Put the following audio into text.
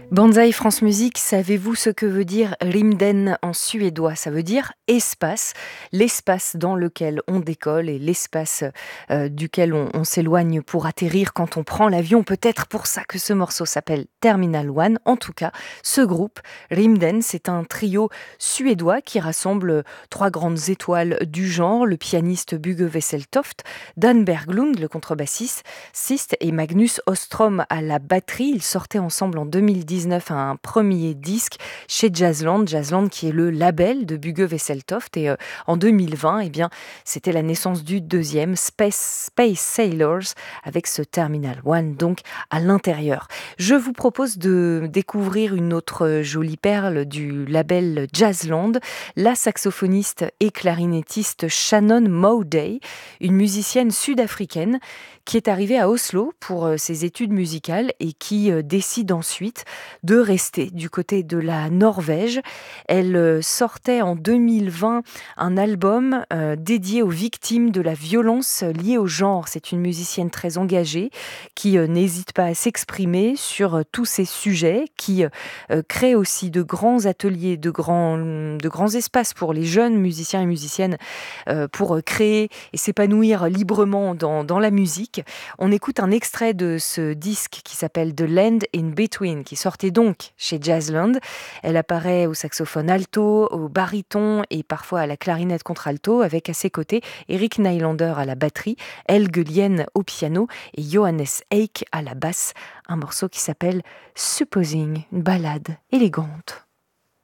Banzai France Musique, savez-vous ce que veut dire Rymden en suédois? Ça veut dire espace, l'espace dans lequel on décolle et l'espace duquel on s'éloigne pour atterrir quand on prend l'avion. Peut-être pour ça que ce morceau s'appelle Terminal One. En tout cas, ce groupe, Rymden, c'est un trio suédois qui rassemble trois grandes étoiles du genre, le pianiste Bugge Wesseltoft, Dan Berglund, le contrebassiste, et Magnus Ostrom à la batterie. Ils sortaient ensemble en 2019 un premier disque chez Jazzland, qui est le label de Bugge Wesseltoft. Et en 2020, eh bien, c'était la naissance du deuxième, Space Sailors, avec ce Terminal One, donc à l'intérieur. Je vous propose de découvrir une autre jolie perle du label Jazzland, la saxophoniste et clarinettiste Shannon Mowday, une musicienne sud-africaine qui est arrivée à Oslo pour ses études musicales et qui décide ensuite de rester du côté de la Norvège. Elle sortait en 2020 un album dédié aux victimes de la violence liée au genre. C'est une musicienne très engagée qui n'hésite pas à s'exprimer sur tous ces sujets, qui crée aussi de grands ateliers, de grands espaces pour les jeunes musiciens et musiciennes pour créer et s'épanouir librement dans la musique. On écoute un extrait de ce disque qui s'appelle The Land in Between, qui sortait donc chez Jazzland. Elle apparaît au saxophone alto, au baryton et parfois à la clarinette contre-alto, avec à ses côtés Eric Nylander à la batterie, Helge Lien au piano et Johannes Eik à la basse. Un morceau qui s'appelle Supposing, une ballade élégante.